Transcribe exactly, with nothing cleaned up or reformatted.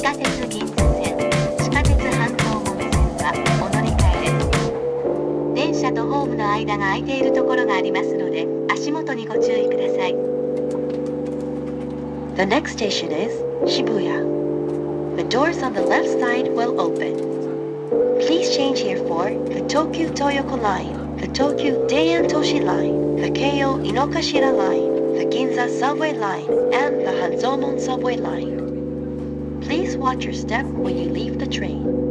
下鉄銀座線、地下鉄半蔵門線はお乗り換えです。電車とホームの間が空いているところがありますので、足元にご注意ください。The next station is Shibuya. The doors on the left side will open. Please change here for the Tokyu Toyoko Line, the Tokyu Deian-toshi Line, the Keio Inokashira Line, the Ginza Subway Line, and the Hanzomon Subway Line. Please watch your step when you leave the train.